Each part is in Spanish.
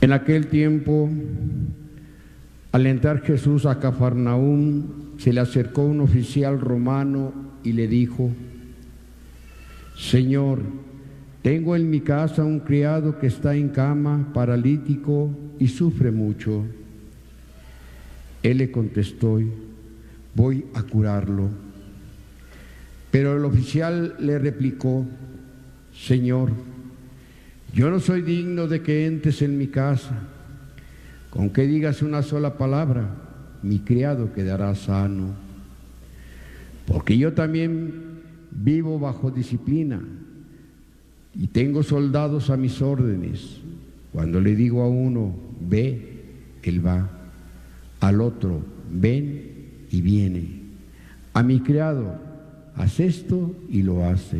En aquel tiempo, al entrar Jesús a Cafarnaúm, se le acercó un oficial romano y le dijo: Señor, tengo en mi casa un criado que está en cama, paralítico, y sufre mucho. Él le contestó: voy a curarlo. Pero el oficial le replicó: Señor, yo no soy digno de que entres en mi casa. Con que digas una sola palabra, mi criado quedará sano. Porque yo también vivo bajo disciplina y tengo soldados a mis órdenes. Cuando le digo a uno, ve, él va. Al otro, ven, y viene. A mi criado, haz esto, y lo hace.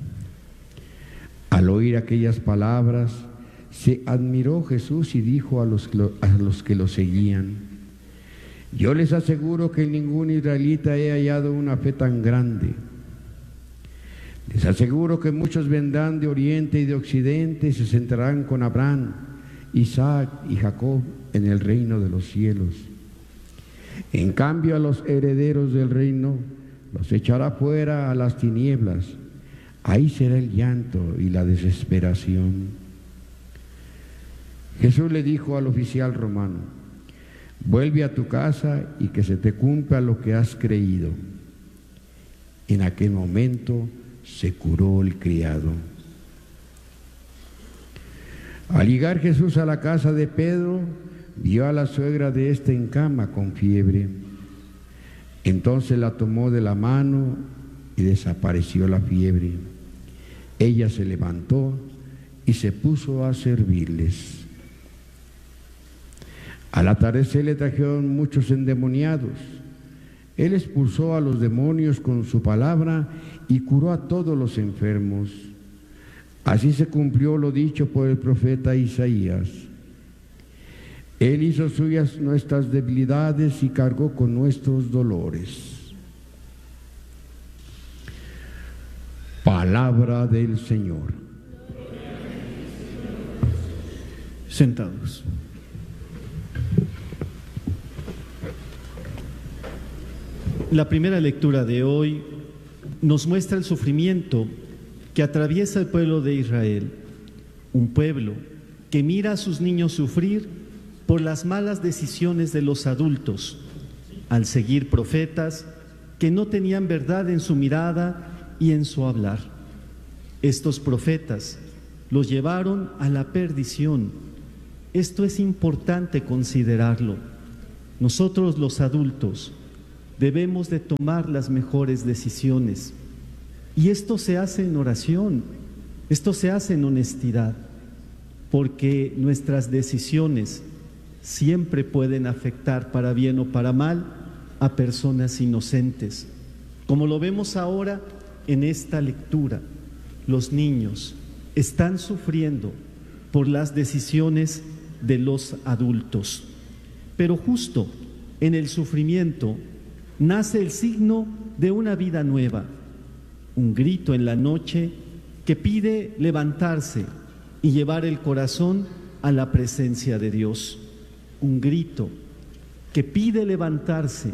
Al oír aquellas palabras, se admiró Jesús y dijo a los que lo seguían: yo les aseguro que en ningún israelita he hallado una fe tan grande. Les aseguro que muchos vendrán de oriente y de occidente y se sentarán con Abraham, Isaac y Jacob en el reino de los cielos. En cambio, a los herederos del reino los echará fuera a las tinieblas. Ahí será el llanto y la desesperación. Jesús le dijo al oficial romano: vuelve a tu casa y que se te cumpla lo que has creído. En aquel momento se curó el criado. Al llegar Jesús a la casa de Pedro, vio a la suegra de éste en cama con fiebre. Entonces la tomó de la mano y desapareció la fiebre. Ella se levantó y se puso a servirles. Al atardecer le trajeron muchos endemoniados. Él expulsó a los demonios con su palabra y curó a todos los enfermos. Así se cumplió lo dicho por el profeta Isaías: Él hizo suyas nuestras debilidades y cargó con nuestros dolores. Palabra del Señor. Sentados. La primera lectura de hoy nos muestra el sufrimiento que atraviesa el pueblo de Israel, un pueblo que mira a sus niños sufrir por las malas decisiones de los adultos, al seguir profetas que no tenían verdad en su mirada y en su hablar. Estos profetas los llevaron a la perdición. Esto es importante considerarlo. Nosotros los adultos debemos de tomar las mejores decisiones. Y esto se hace en oración, esto se hace en honestidad, porque nuestras decisiones siempre pueden afectar para bien o para mal a personas inocentes. Como lo vemos ahora en esta lectura, los niños están sufriendo por las decisiones de los adultos. Pero justo en el sufrimiento nace el signo de una vida nueva, un grito en la noche que pide levantarse y llevar el corazón a la presencia de Dios. Un grito que pide levantarse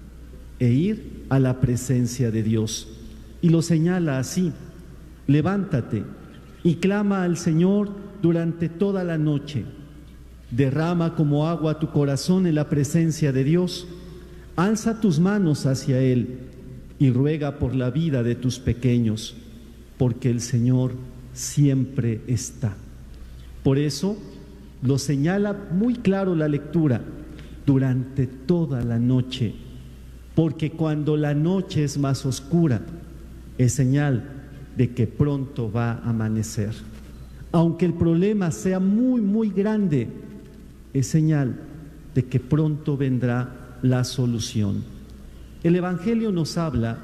e ir a la presencia de Dios. Y lo señala así: levántate y clama al Señor durante toda la noche. Derrama como agua tu corazón en la presencia de Dios. Alza tus manos hacia Él y ruega por la vida de tus pequeños, porque el Señor siempre está. Por eso lo señala muy claro la lectura: durante toda la noche, porque cuando la noche es más oscura, es señal de que pronto va a amanecer. Aunque el problema sea muy, muy grande, es señal de que pronto vendrá la solución. El Evangelio nos habla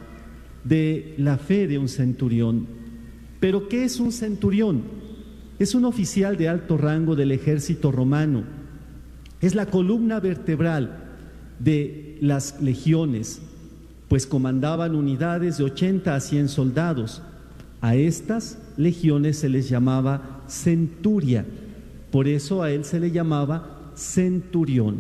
de la fe de un centurión. ¿Pero qué es un centurión? Es un oficial de alto rango del ejército romano. Es la columna vertebral de las legiones, pues comandaban unidades de 80 a 100 soldados. A estas legiones se les llamaba centuria. Por eso a él se le llamaba centurión.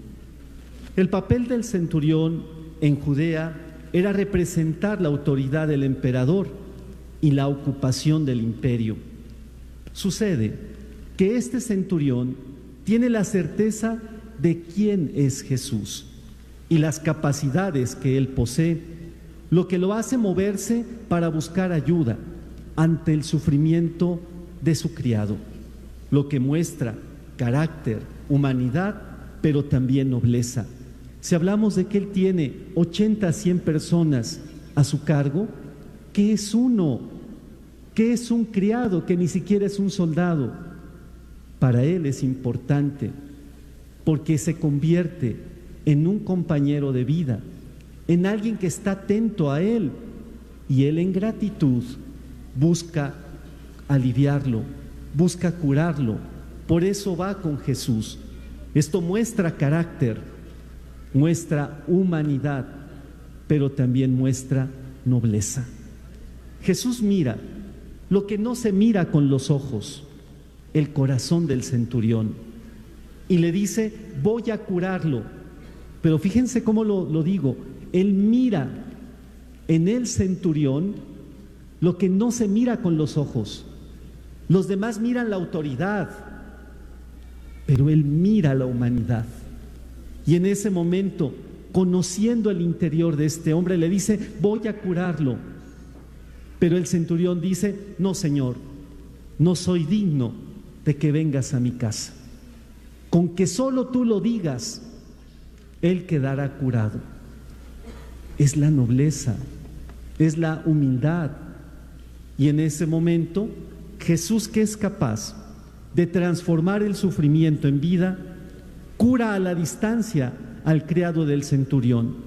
El papel del centurión en Judea era representar la autoridad del emperador y la ocupación del imperio. Sucede que este centurión tiene la certeza de quién es Jesús y las capacidades que él posee, lo que lo hace moverse para buscar ayuda ante el sufrimiento de su criado, lo que muestra carácter, humanidad, pero también nobleza. Si hablamos de que él tiene 80 a 100 personas a su cargo, ¿qué es uno? ¿Qué es un criado que ni siquiera es un soldado? Para él es importante porque se convierte en un compañero de vida, en alguien que está atento a él, y él en gratitud busca aliviarlo, busca curarlo. Por eso va con Jesús. Esto muestra carácter, muestra humanidad, pero también muestra nobleza. Jesús mira lo que no se mira con los ojos, el corazón del centurión, y le dice: voy a curarlo. Pero fíjense cómo lo digo, él mira en el centurión lo que no se mira con los ojos. Los demás miran la autoridad, pero él mira la humanidad. Y en ese momento, conociendo el interior de este hombre, le dice: voy a curarlo. Pero el centurión dice: no, Señor, no soy digno de que vengas a mi casa. Con que solo tú lo digas, él quedará curado. Es la nobleza, es la humildad. Y en ese momento, Jesús, que es capaz de transformar el sufrimiento en vida, cura a la distancia al criado del centurión.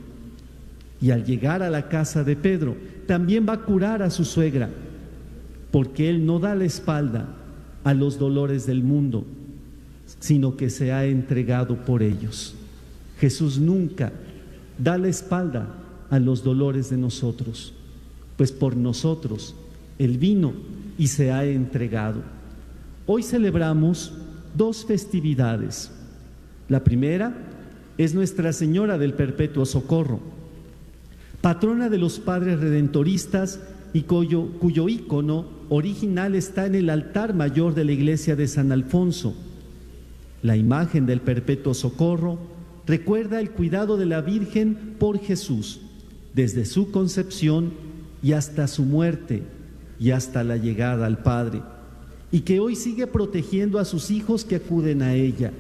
Y al llegar a la casa de Pedro, también va a curar a su suegra, porque él no da la espalda a los dolores del mundo, sino que se ha entregado por ellos. Jesús nunca da la espalda a los dolores de nosotros, pues por nosotros Él vino y se ha entregado. Hoy celebramos dos festividades. La primera es Nuestra Señora del Perpetuo Socorro, patrona de los padres redentoristas y cuyo ícono original está en el altar mayor de la iglesia de San Alfonso. La imagen del Perpetuo Socorro recuerda el cuidado de la Virgen por Jesús, desde su concepción y hasta su muerte y hasta la llegada al Padre, y que hoy sigue protegiendo a sus hijos que acuden a ella.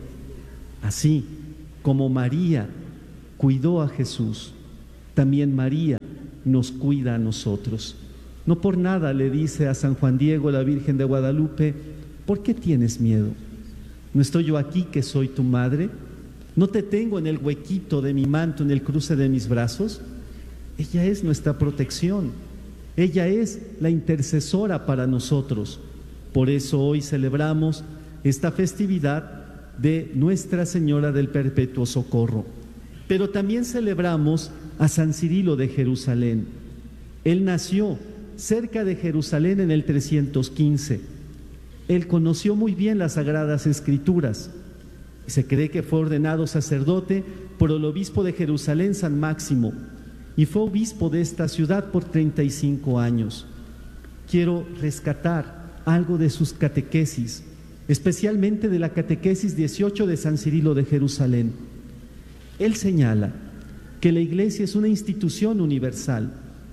Así como María cuidó a Jesús, también María nos cuida a nosotros. No por nada le dice a San Juan Diego, la Virgen de Guadalupe: ¿por qué tienes miedo? ¿No estoy yo aquí que soy tu madre? ¿No te tengo en el huequito de mi manto, en el cruce de mis brazos? Ella es nuestra protección. Ella es la intercesora para nosotros. Por eso hoy celebramos esta festividad de Nuestra Señora del Perpetuo Socorro. Pero también celebramos a San Cirilo de Jerusalén. Él nació cerca de Jerusalén en el 315. Él conoció muy bien las Sagradas Escrituras. Se cree que fue ordenado sacerdote por el obispo de Jerusalén, San Máximo, y fue obispo de esta ciudad por 35 años. Quiero rescatar algo de sus catequesis, especialmente de la catequesis 18 de San Cirilo de Jerusalén. Él señala que la Iglesia es una institución universal,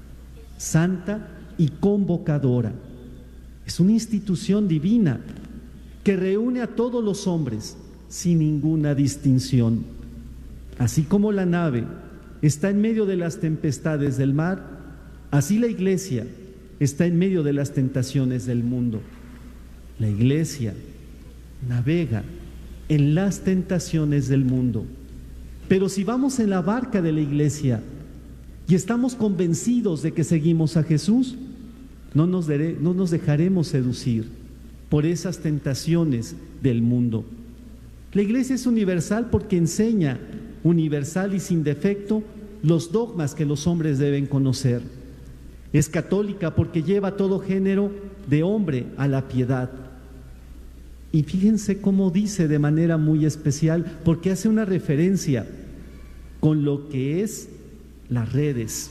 santa y convocadora. Es una institución divina que reúne a todos los hombres sin ninguna distinción. Así como la nave está en medio de las tempestades del mar, así la Iglesia está en medio de las tentaciones del mundo. La Iglesia navega en las tentaciones del mundo. Pero si vamos en la barca de la Iglesia y estamos convencidos de que seguimos a Jesús, no nos dejaremos seducir por esas tentaciones del mundo. La Iglesia es universal porque enseña, universal y sin defecto, los dogmas que los hombres deben conocer. Es católica porque lleva todo género de hombre a la piedad. Y fíjense cómo dice de manera muy especial, porque hace una referencia con lo que es las redes.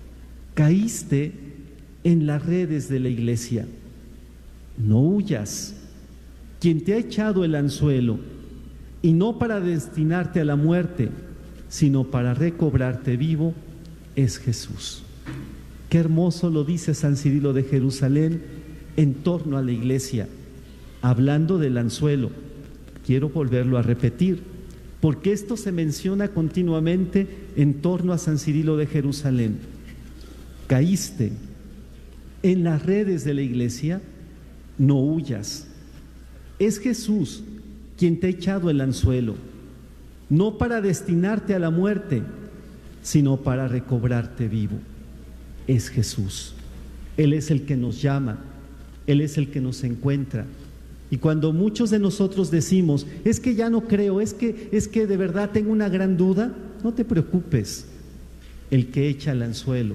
Caíste en las redes de la iglesia. No huyas. Quien te ha echado el anzuelo, y no para destinarte a la muerte, sino para recobrarte vivo, es Jesús. Qué hermoso lo dice San Cirilo de Jerusalén en torno a la iglesia, hablando del anzuelo. Quiero volverlo a repetir, porque esto se menciona continuamente en torno a San Cirilo de Jerusalén. Caíste en las redes de la iglesia, no huyas. Es Jesús quien te ha echado el anzuelo, no para destinarte a la muerte, sino para recobrarte vivo. Es Jesús. Él es el que nos llama, Él es el que nos encuentra. Y cuando muchos de nosotros decimos, es que ya no creo, es que de verdad tengo una gran duda, no te preocupes. El que echa el anzuelo,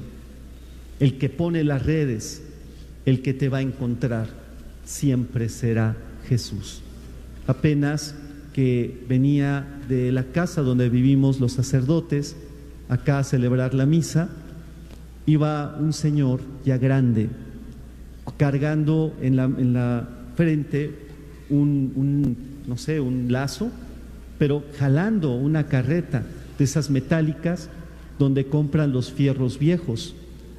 el que pone las redes, el que te va a encontrar, siempre será Jesús. Apenas que venía de la casa donde vivimos los sacerdotes, acá a celebrar la misa, iba un señor ya grande, cargando en la frente un lazo, pero jalando una carreta de esas metálicas donde compran los fierros viejos.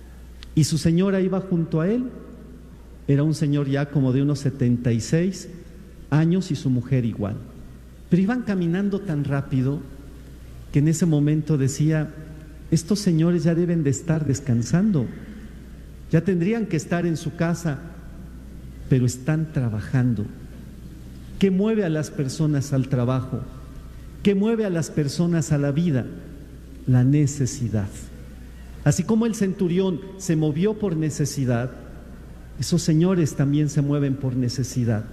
Y su señora iba junto a él. Era un señor ya como de unos 76 años y su mujer igual. Pero iban caminando tan rápido que en ese momento decía, estos señores ya deben de estar descansando, ya tendrían que estar en su casa, pero están trabajando. ¿Qué mueve a las personas al trabajo? ¿Qué mueve a las personas a la vida? La necesidad. Así como el centurión se movió por necesidad, esos señores también se mueven por necesidad.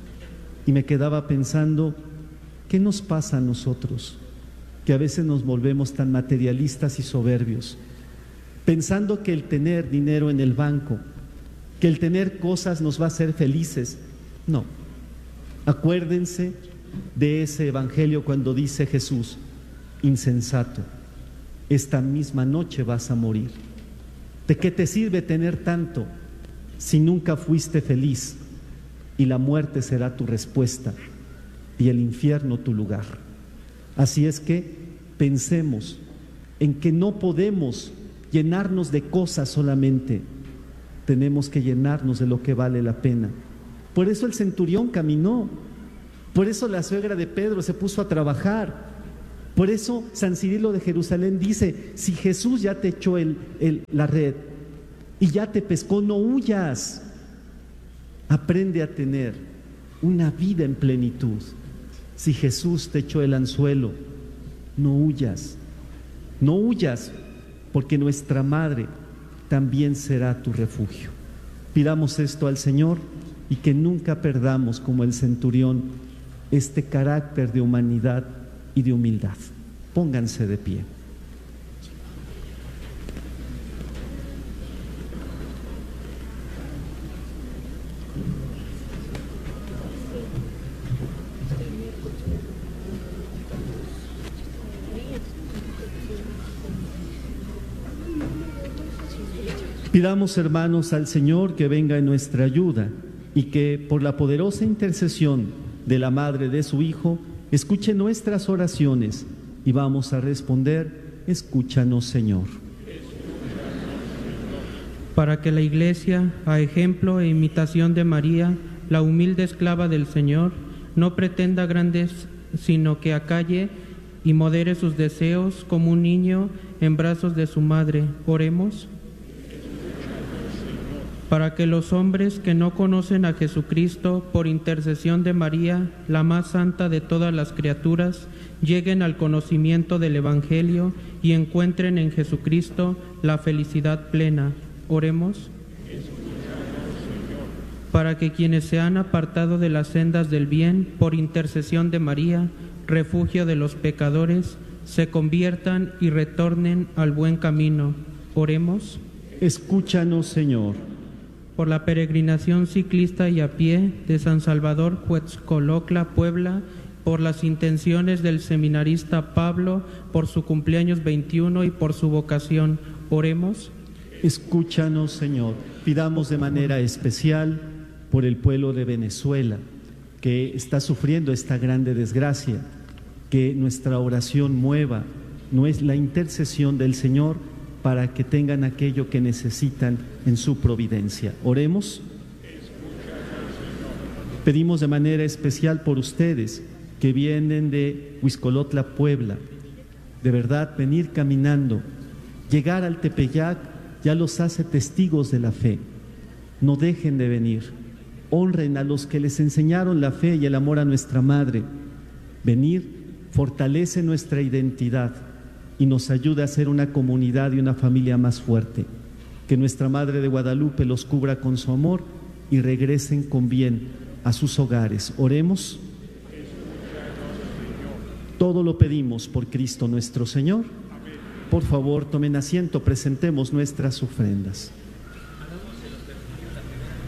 Y me quedaba pensando, ¿qué nos pasa a nosotros? Que a veces nos volvemos tan materialistas y soberbios, pensando que el tener dinero en el banco, que el tener cosas nos va a hacer felices. No. Acuérdense de ese evangelio cuando dice Jesús, insensato, esta misma noche vas a morir. ¿De qué te sirve tener tanto si nunca fuiste feliz? Y la muerte será tu respuesta y el infierno tu lugar. Así es que pensemos en que no podemos llenarnos de cosas solamente, tenemos que llenarnos de lo que vale la pena. Por eso el centurión caminó, por eso la suegra de Pedro se puso a trabajar, por eso San Cirilo de Jerusalén dice, si Jesús ya te echó la red y ya te pescó, no huyas, aprende a tener una vida en plenitud. Si Jesús te echó el anzuelo, no huyas, no huyas, porque nuestra Madre también será tu refugio. Pidamos esto al Señor y que nunca perdamos, como el centurión, este carácter de humanidad y de humildad. Pónganse de pie. Pidamos, hermanos, al Señor que venga en nuestra ayuda y que por la poderosa intercesión de la Madre de su Hijo escuche nuestras oraciones y vamos a responder, escúchanos, Señor. Para que la Iglesia, a ejemplo e imitación de María, la humilde esclava del Señor, no pretenda grandes, sino que acalle y modere sus deseos como un niño en brazos de su madre. Oremos. Para que los hombres que no conocen a Jesucristo, por intercesión de María, la más santa de todas las criaturas, lleguen al conocimiento del Evangelio y encuentren en Jesucristo la felicidad plena. Oremos. Para que quienes se han apartado de las sendas del bien, por intercesión de María, refugio de los pecadores, se conviertan y retornen al buen camino. Oremos. Escúchanos, Señor. por la peregrinación ciclista y a pie de San Salvador, Huetzcolocla, Puebla, por las intenciones del seminarista Pablo, por su cumpleaños 21 y por su vocación. Oremos. Escúchanos, Señor. Pidamos de manera especial por el pueblo de Venezuela, que está sufriendo esta grande desgracia, que nuestra oración mueva, no es la intercesión del Señor para que tengan aquello que necesitan en su providencia. Oremos. Pedimos de manera especial por ustedes que vienen de Huixcolotla, Puebla. De verdad, venir caminando, llegar al Tepeyac ya los hace testigos de la fe. No dejen de venir. Honren a los que les enseñaron la fe y el amor a nuestra Madre. Venir fortalece nuestra identidad y nos ayuda a ser una comunidad y una familia más fuerte. Que nuestra Madre de Guadalupe los cubra con su amor y regresen con bien a sus hogares. Oremos. Todo lo pedimos por Cristo nuestro Señor. Por favor, tomen asiento, presentemos nuestras ofrendas.